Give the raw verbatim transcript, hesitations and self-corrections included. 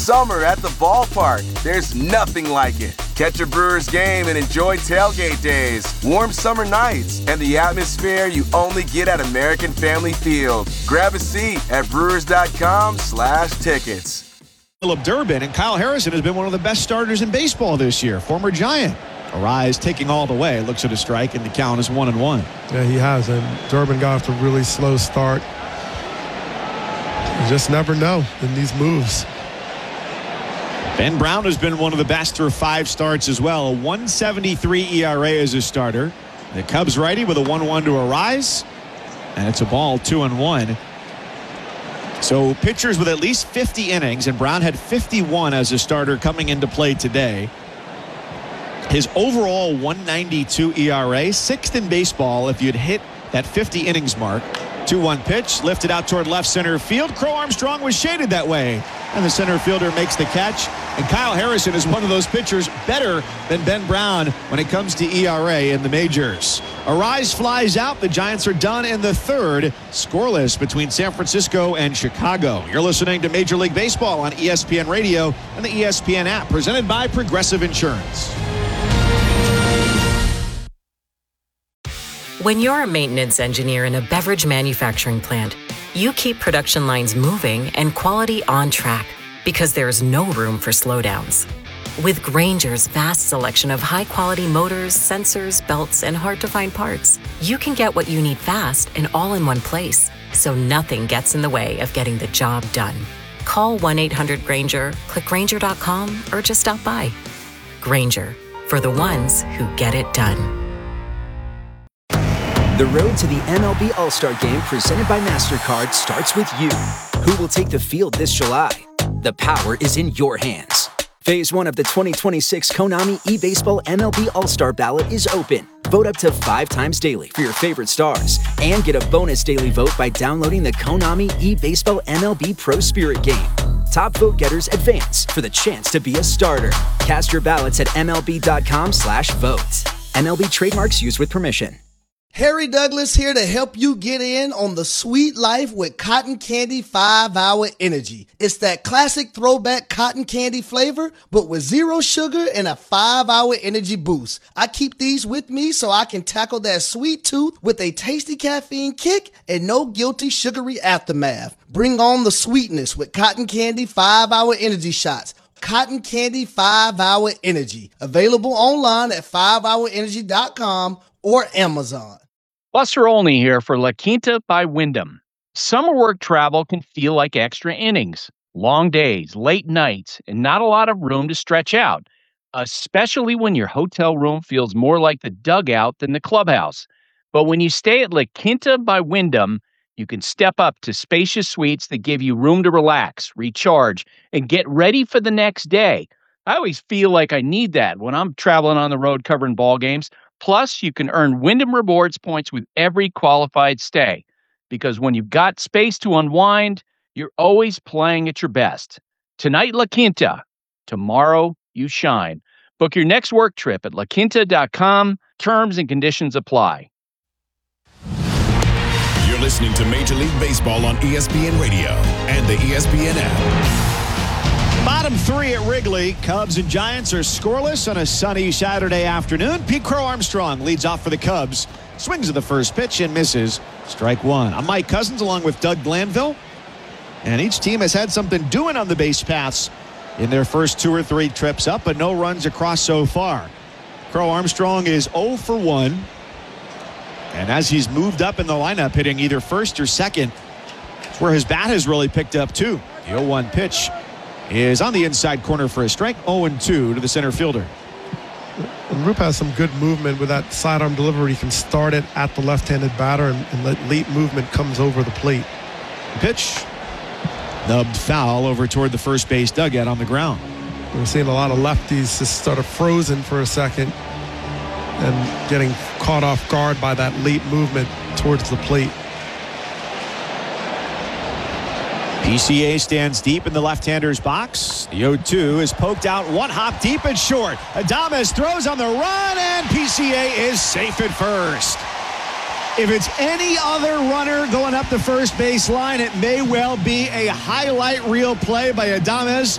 summer at the ballpark. There's nothing like it. Catch a Brewers game and enjoy tailgate days, warm summer nights, and the atmosphere you only get at American Family Field. Grab a seat at brewers.com slash tickets. Phillip Durbin, and Kyle Harrison has been one of the best starters in baseball this year. Former Giant. Arise taking all the way. Looks at a strike, and the count is one and one. Yeah, he has. And Durbin got off to a really slow start. You just never know in these moves. Ben Brown has been one of the best through five starts as well. A one seventy-three E R A as a starter. The Cubs righty with a one one to Arise. And it's a ball, two and one. So pitchers with at least fifty innings, and Brown had fifty-one as a starter coming into play today. His overall one ninety-two E R A, sixth in baseball if you'd hit that fifty innings mark. two one pitch, lifted out toward left center field. Crow Armstrong was shaded that way, and the center fielder makes the catch. And Kyle Harrison is one of those pitchers better than Ben Brown when it comes to E R A in the majors. Arise flies out. The Giants are done in the third. Scoreless between San Francisco and Chicago. You're listening to Major League Baseball on E S P N Radio and the E S P N app, presented by Progressive Insurance. When you're a maintenance engineer in a beverage manufacturing plant, you keep production lines moving and quality on track because there's no room for slowdowns. With Grainger's vast selection of high-quality motors, sensors, belts, and hard-to-find parts, you can get what you need fast and all in one place, so nothing gets in the way of getting the job done. Call one eight hundred Grainger, click Grainger dot com, or just stop by. Grainger, for the ones who get it done. The road to the M L B All-Star Game presented by MasterCard starts with you. Who will take the field this July? The power is in your hands. Phase one of the twenty twenty-six Konami eBaseball M L B All-Star Ballot is open. Vote up to five times daily for your favorite stars and get a bonus daily vote by downloading the Konami eBaseball M L B Pro Spirit game. Top vote getters advance for the chance to be a starter. Cast your ballots at M L B dot com slash vote. M L B trademarks used with permission. Harry Douglas here to help you get in on the sweet life with Cotton Candy five hour Energy. It's that classic throwback cotton candy flavor, but with zero sugar and a five hour energy boost. I keep these with me so I can tackle that sweet tooth with a tasty caffeine kick and no guilty sugary aftermath. Bring on the sweetness with Cotton Candy five hour Energy shots. Cotton Candy five hour Energy. Available online at five hour energy dot com or Amazon. Buster Olney here for La Quinta by Wyndham. Summer work travel can feel like extra innings, long days, late nights, and not a lot of room to stretch out, especially when your hotel room feels more like the dugout than the clubhouse. But when you stay at La Quinta by Wyndham, you can step up to spacious suites that give you room to relax, recharge, and get ready for the next day. I always feel like I need that when I'm traveling on the road covering ball games. Plus, you can earn Wyndham Rewards points with every qualified stay. Because when you've got space to unwind, you're always playing at your best. Tonight, La Quinta. Tomorrow, you shine. Book your next work trip at la quinta dot com. Terms and conditions apply. You're listening to Major League Baseball on E S P N Radio and the E S P N app. Bottom three at Wrigley. Cubs and Giants are scoreless on a sunny Saturday afternoon. Pete Crow Armstrong leads off for the Cubs. Swings at the first pitch and misses. Strike one. I'm Mike Cousins along with Doug Glanville. And each team has had something doing on the base paths in their first two or three trips up, but no runs across so far. Crow Armstrong is oh for one. And as he's moved up in the lineup, hitting either first or second, it's where his bat has really picked up too. The oh one pitch is on the inside corner for a strike. oh and two to the center fielder. And Roop has some good movement with that sidearm delivery. He can start it at the left-handed batter and, and let late movement comes over the plate. Pitch nubbed foul over toward the first base dugout on the ground. We're seeing a lot of lefties just sort of frozen for a second and getting caught off guard by that late movement towards the plate. P C A stands deep in the left-hander's box. The oh two is poked out one hop deep and short. Adames throws on the run, and P C A is safe at first. If it's any other runner going up the first base line, it may well be a highlight reel play by Adames.